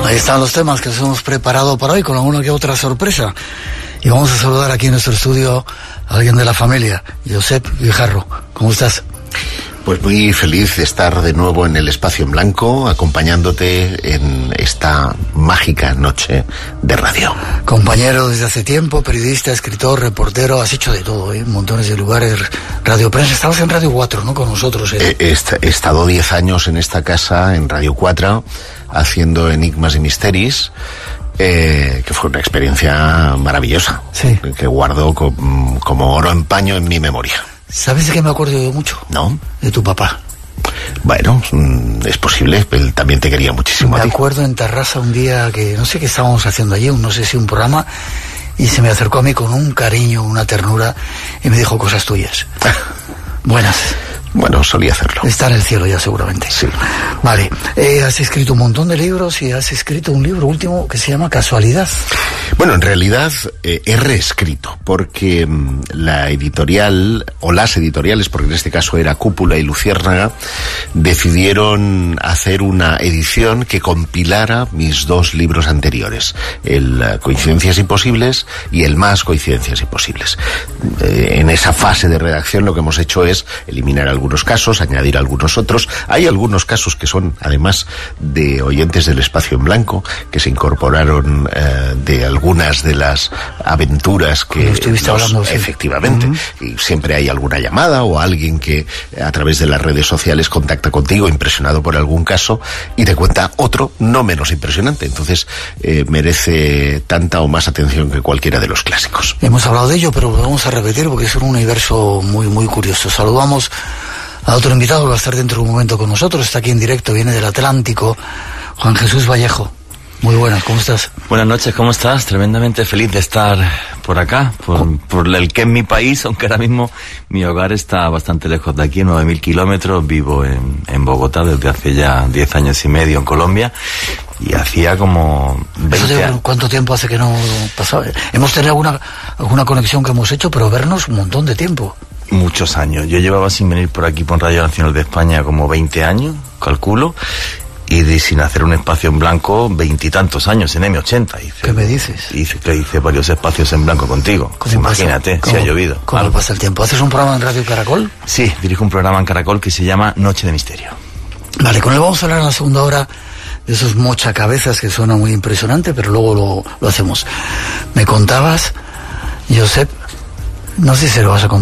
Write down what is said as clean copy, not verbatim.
Ahí están los temas que os hemos preparado para hoy, con alguna que otra sorpresa. Y vamos a saludar aquí en nuestro estudio a alguien de la familia, Josep Guijarro. ¿Cómo estás? Pues muy feliz de estar de nuevo en el Espacio en Blanco, acompañándote en esta mágica noche de radio. Compañero desde hace tiempo, periodista, escritor, reportero, has hecho de todo, montones de lugares, radio prensa. Estabas en Radio 4, ¿no?, con nosotros. He estado 10 años en esta casa, en Radio 4, haciendo Enigmas y Misteris, que fue una experiencia maravillosa, sí, que guardo como oro en paño en mi memoria. ¿Sabes de qué me acuerdo yo mucho? ¿No? De tu papá. Bueno, es posible, él también te quería muchísimo a ti. Me acuerdo en Tarrasa un día que no sé qué estábamos haciendo allí, no sé si un programa, y se me acercó a mí con un cariño, una ternura, y me dijo cosas tuyas. Buenas. Bueno, solía hacerlo. Está en el cielo ya seguramente. Sí. Vale, has escrito un montón de libros y has escrito un libro último que se llama Casualidad. Bueno, en realidad he reescrito, porque la editorial, o las editoriales, porque en este caso era Cúpula y Luciérnaga, decidieron hacer una edición que compilara mis dos libros anteriores, el Coincidencias Imposibles y el Más Coincidencias Imposibles. En esa fase de redacción lo que hemos hecho es eliminar algunos casos, añadir algunos otros. Hay algunos casos que son, además, de oyentes del Espacio en Blanco, que se incorporaron de algunas de las aventuras que estuviste hablando, sí. Efectivamente, y siempre hay alguna llamada o alguien que a través de las redes sociales contacta contigo impresionado por algún caso y te cuenta otro no menos impresionante. Entonces merece tanta o más atención que cualquiera de los clásicos. Hemos hablado de ello, pero lo vamos a repetir porque es un universo muy, muy curioso. Saludamos a otro invitado que va a estar dentro de un momento con nosotros. Está aquí en directo, viene del Atlántico, Juan Jesús Vallejo. Muy buenas, ¿cómo estás? Buenas noches, ¿cómo estás? Tremendamente feliz de estar por acá, por el que es mi país, aunque ahora mismo mi hogar está bastante lejos de aquí, 9.000 kilómetros. Vivo en Bogotá desde hace ya 10 años y medio en Colombia. Y hacía como 20 años. ¿Cuánto tiempo hace que no pasaba? Hemos tenido alguna conexión que hemos hecho, pero vernos un montón de tiempo. Muchos años. Yo llevaba sin venir por aquí por Radio Nacional de España como 20 años, calculo. Y sin hacer un espacio en blanco, 20 y tantos años en M80. ¿Qué me dices? Hice varios espacios en blanco contigo. Imagínate, si ha llovido. ¿Cómo pasa el tiempo? ¿Haces un programa en Radio Caracol? Sí, dirijo un programa en Caracol que se llama Noche de Misterio. Vale, con él vamos a hablar en la segunda hora de esos mochacabezas que suena muy impresionante, pero luego lo hacemos. Me contabas, Josep, no sé si se lo vas a contar.